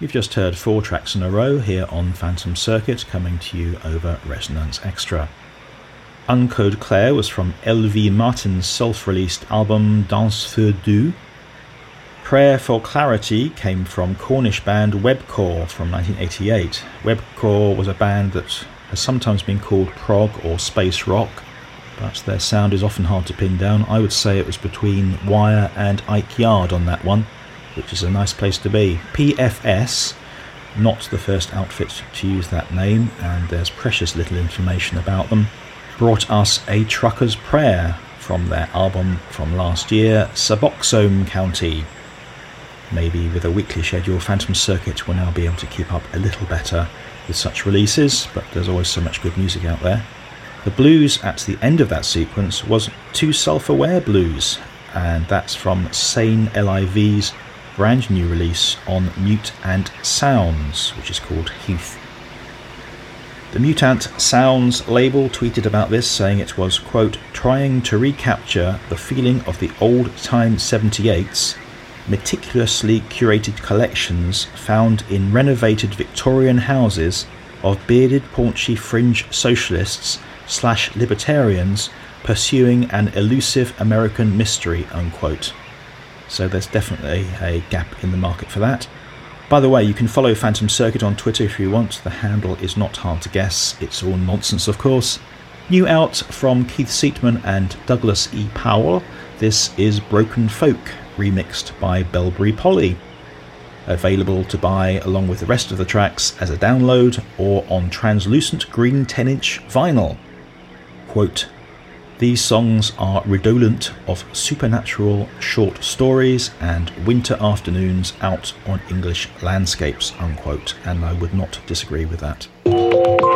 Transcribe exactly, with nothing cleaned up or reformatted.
You've just heard four tracks in a row here on Phantom Circuit, coming to you over Resonance Extra. Uncode Claire was from L V Martin's self-released album Danse Feu deux. Prayer for Clarity came from Cornish band Webcore from nineteen eighty-eight. Webcore was a band that has sometimes been called prog or space rock, but their sound is often hard to pin down. I would say it was between Wire and Ike Yard on that one, which is a nice place to be. P F S, not the first outfit to use that name, and there's precious little information about them, brought us A Trucker's Prayer from their album from last year, Suboxone County. Maybe with a weekly schedule, Phantom Circuit will now be able to keep up a little better with such releases, but there's always so much good music out there. The blues at the end of that sequence was Too Self-Aware Blues, and that's from Sane L I V's brand new release on Mute and Sounds, which is called Heath. The Mutant Sounds label tweeted about this, saying it was, quote, trying to recapture the feeling of the old-time seventy-eights, meticulously curated collections found in renovated Victorian houses of bearded, paunchy fringe socialists slash libertarians pursuing an elusive American mystery, unquote. So there's definitely a gap in the market for that. By the way, you can follow Phantom Circuit on Twitter if you want. The handle is not hard to guess. It's all nonsense, of course. New out from Keith Seatman and Douglas E. Powell, this is Broken Folk, remixed by Belbury Polly. Available to buy along with the rest of the tracks as a download or on translucent green ten inch vinyl. Quote, these songs are redolent of supernatural short stories and winter afternoons out on English landscapes, unquote, and I would not disagree with that.